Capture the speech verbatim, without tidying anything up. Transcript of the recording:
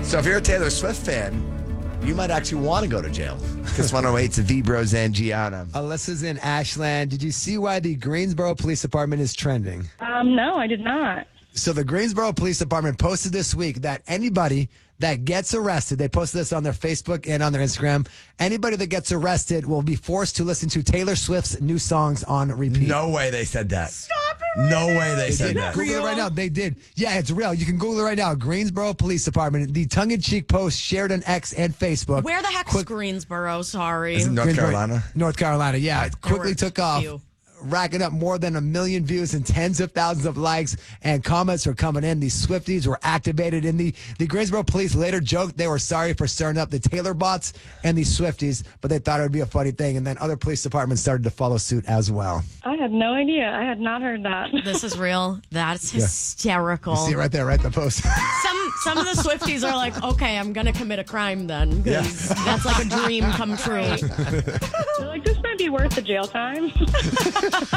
So if you're a Taylor Swift fan, you might actually want to go to jail. Kiss one oh eight to Vibro Zangiana. Alyssa's in Ashland. Did you see why the Greensboro Police Department is trending? Um, no, I did not. So the Greensboro Police Department posted this week that anybody that gets arrested, they posted this on their Facebook and on their Instagram, anybody that gets arrested will be forced to listen to Taylor Swift's new songs on repeat. No way they said that. Stop it right No now. way they They said did. that. Google it right now. They did. Yeah, it's real. You can Google it right now. Greensboro Police Department. The tongue-in-cheek post shared on X and Facebook. Where the heck's Quick- Greensboro? Sorry. Is it North Greensboro- Carolina? North Carolina, yeah. It There quickly were took off, few. racking up more than a million views and tens of thousands of likes, and comments were coming in. These Swifties were activated in the, the Greensboro police later joked they were sorry for stirring up the Taylor bots and the Swifties, but they thought it would be a funny thing. And then other police departments started to follow suit as well. I had no idea. I had not heard that. This is real. That's hysterical. See it right there, right? The post. Some some of the Swifties are like, okay, I'm gonna commit a crime then, because that's like a dream come true. They're like, this might be worth the jail time.